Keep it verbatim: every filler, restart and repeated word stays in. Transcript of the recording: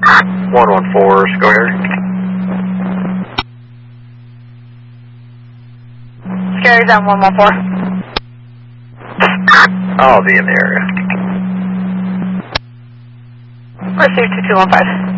one one four, go here. Scary down one one four. I'll be in the area. Receive two two one five.